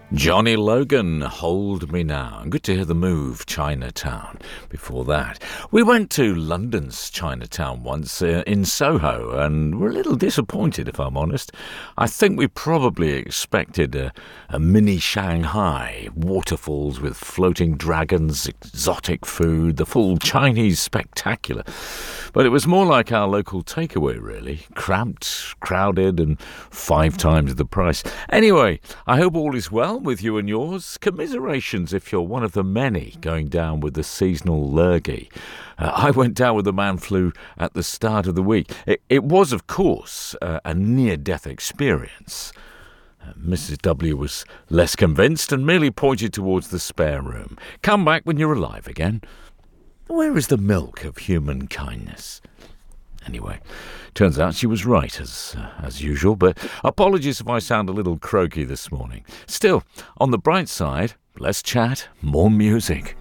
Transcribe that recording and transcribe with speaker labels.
Speaker 1: Johnny Logan, Hold Me Now. Good to hear the move, Chinatown. Before that, we went to London's Chinatown once in Soho, and we're a little disappointed, if I'm honest. I think we probably expected a mini Shanghai, waterfalls with floating dragons, exotic food, the full Chinese spectacular. But it was more like our local takeaway, really. Cramped, crowded, and 5 times the price. Anyway, I hope all is well with you and yours. Commiserations if you're one of the many going down with the seasonal lurgy. I went down with the man flu at the start of the week. It was, of course, a near-death experience. Mrs. W was less convinced and merely pointed towards the spare room. Come back when you're alive again. Where is the milk of human kindness? Anyway, turns out she was right, as usual, but apologies if I sound a little croaky this morning. Still, on the bright side, less chat, more music.